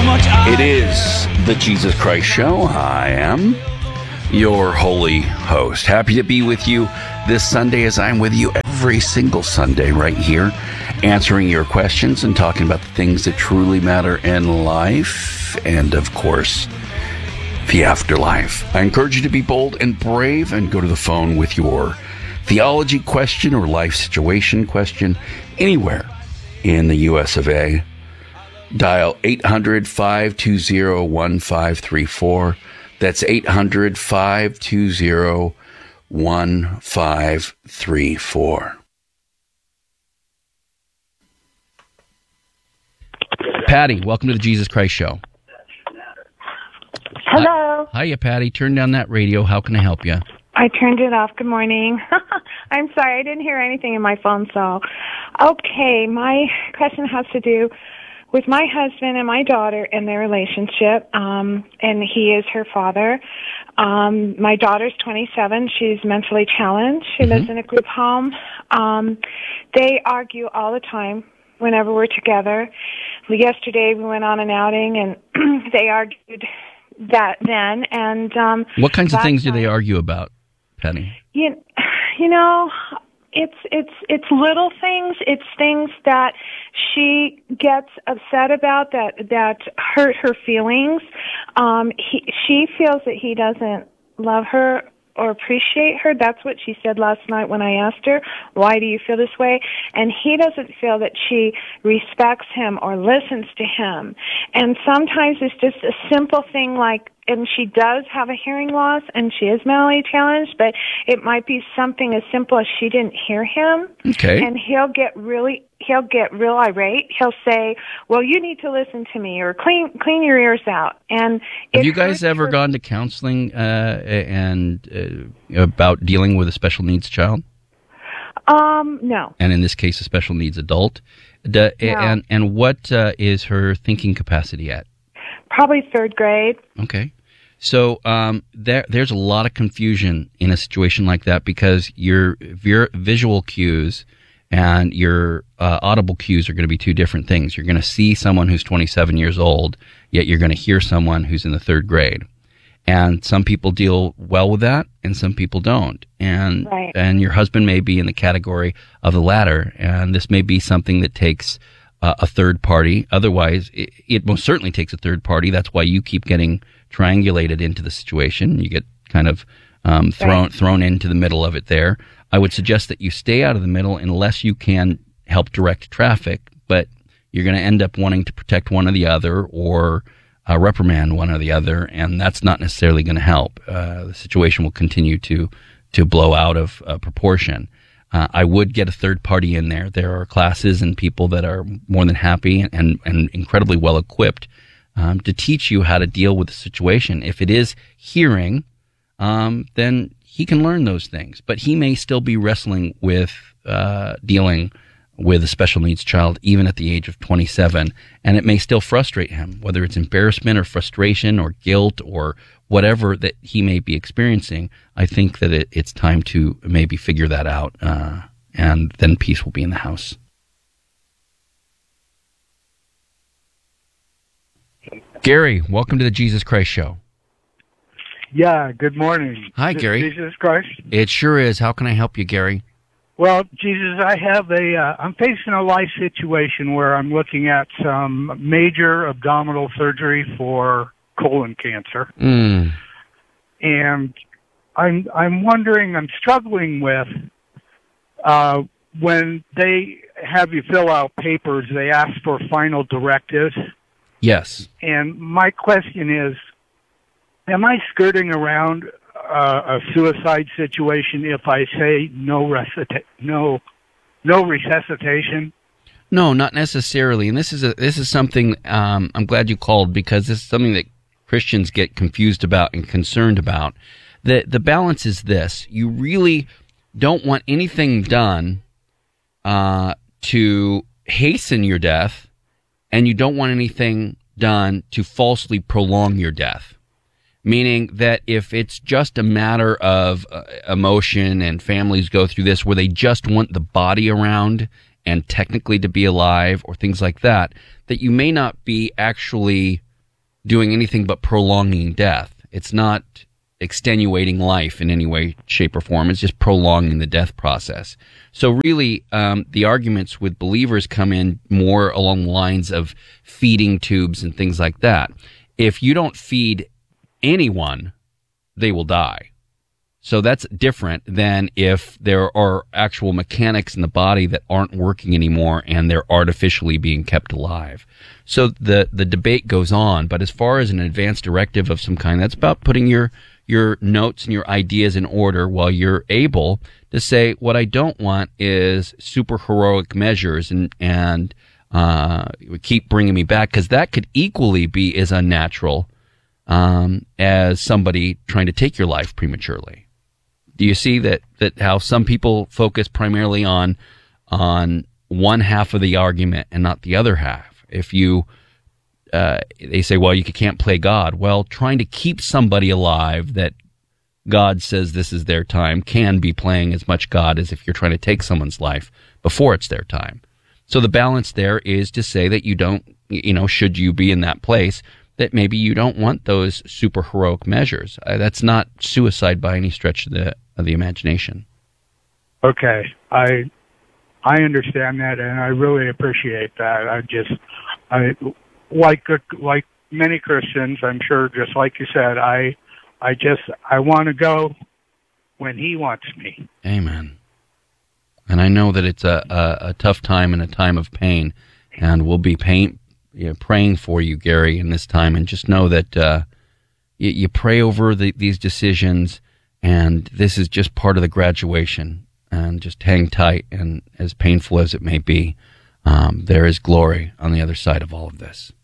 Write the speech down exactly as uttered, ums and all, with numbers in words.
much I... It is the Jesus Christ Show. I am your holy host. Happy to be with you this Sunday, as I'm with you every single Sunday right here, answering your questions and talking about the things that truly matter in life and, of course, the afterlife. I encourage you to be bold and brave and go to the phone with your theology question or life situation question anywhere in the U S of A. Dial eight hundred, five two zero, one five three four. That's eight hundred, five two zero, one five three four. Patty, welcome to the Jesus Christ Show. Hello. Hi, hiya, Patty. Turn down that radio. How can I help you? I turned it off. Good morning. I'm sorry, I didn't hear anything in my phone, so. Okay, my question has to do with my husband and my daughter and their relationship, um, and he is her father. Um, my daughter's twenty-seven. She's mentally challenged. She mm-hmm. lives in a group home. Um, they argue all the time whenever we're together. Yesterday we went on an outing, and they argued that then. And um, what kinds of things do they argue about, Penny? You, you know, it's it's it's little things. It's things that she gets upset about that that hurt her feelings. Um, he, she feels that he doesn't love her or appreciate her. That's what she said last night when I asked her, why do you feel this way? And he doesn't feel that she respects him or listens to him. And sometimes it's just a simple thing like, and she does have a hearing loss and she is mentally challenged, but it might be something as simple as she didn't hear him. Okay. And he'll get really, he'll get real irate. He'll say, well, you need to listen to me, or clean, clean your ears out. And have you guys ever her- gone to counseling, uh, and, uh, about dealing with a special needs child? Um, no. And in this case, a special needs adult. Do, no. And, and what, uh, is her thinking capacity at? Probably third grade. Okay. So um, there, there's a lot of confusion in a situation like that because your vir- visual cues and your uh, audible cues are going to be two different things. You're going to see someone who's twenty-seven years old, yet you're going to hear someone who's in the third grade. And some people deal well with that, and some people don't. And right. and your husband may be in the category of the latter, and this may be something that takes Uh, a third party. Otherwise, it, it most certainly takes a third party. That's why you keep getting triangulated into the situation. You get kind of um, thrown right. thrown into the middle of it there. I would suggest that you stay out of the middle unless you can help direct traffic, but you're going to end up wanting to protect one or the other or uh, reprimand one or the other, and that's not necessarily going to help. Uh, the situation will continue to, to blow out of uh, proportion. Uh, I would get a third party in there. There are classes and people that are more than happy and, and, and incredibly well equipped um, to teach you how to deal with the situation. If it is hearing, um, then he can learn those things. But he may still be wrestling with uh, dealing with a special needs child even at the age of twenty-seven, and it may still frustrate him, whether it's embarrassment or frustration or guilt or whatever that he may be experiencing. I think that it, it's time to maybe figure that out, uh, and then peace will be in the house. Gary, welcome to the Jesus Christ Show. Yeah, good morning. Hi, Is Gary. Jesus Christ? It sure is. How can I help you, Gary? Well, Jesus, I have a, uh, I'm facing a life situation where I'm looking at some major abdominal surgery for colon cancer. Mm. And I'm, I'm wondering, I'm struggling with, uh, when they have you fill out papers, they ask for final directives. Yes. And my question is, am I skirting around uh, a suicide situation if I say no recita- no no resuscitation? No, not necessarily. And this is a, this is something um, I'm glad you called, because this is something that Christians get confused about and concerned about. The the balance is this: you really don't want anything done uh, to hasten your death, and you don't want anything done to falsely prolong your death. Meaning that if it's just a matter of uh, emotion, and families go through this where they just want the body around and technically to be alive or things like that, that you may not be actually doing anything but prolonging death. It's not extenuating life in any way, shape, or form. It's just prolonging the death process. So really, um, the arguments with believers come in more along the lines of feeding tubes and things like that. If you don't feed anyone, they will die. So that's different than if there are actual mechanics in the body that aren't working anymore and they're artificially being kept alive. So the, the debate goes on, but as far as an advance directive of some kind, that's about putting your your notes and your ideas in order while you're able to say, what I don't want is super heroic measures and, and uh, keep bringing me back, because that could equally be as unnatural um, as somebody trying to take your life prematurely. Do you see that, that how some people focus primarily on on one half of the argument and not the other half? If you uh, they say, well, you can't play God. Well, trying to keep somebody alive that God says this is their time can be playing as much God as if you're trying to take someone's life before it's their time. So the balance there is to say that you don't, you know, should you be in that place, that maybe you don't want those super heroic measures. Uh, that's not suicide by any stretch of the of the imagination. Okay, I I understand that, and I really appreciate that. I just, I like like many Christians, I'm sure, just like you said, I I just I want to go when He wants me. Amen. And I know that it's a, a, a tough time and a time of pain, and we'll be pain, you know, praying for you, Gary, in this time. And just know that uh, you, you pray over the, these decisions, and this is just part of the graduation. And just hang tight, and as painful as it may be, um, there is glory on the other side of all of this.